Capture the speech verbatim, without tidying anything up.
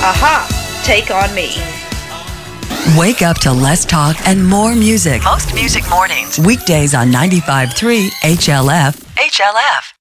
Aha, Take on Me. Wake up to less talk and more music. Most music mornings. Weekdays on ninety-five point three H L F. H L F.